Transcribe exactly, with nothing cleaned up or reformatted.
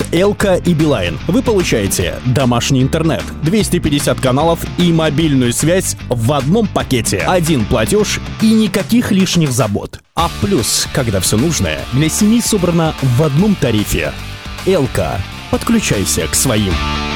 Элка и Билайн. Вы получаете домашний интернет, двести пятьдесят каналов и мобильную связь в одном пакете. Один платеж и никаких лишних забот. А плюс, когда все нужное для семьи собрано в одном тарифе. Элка. Подключайся к своим.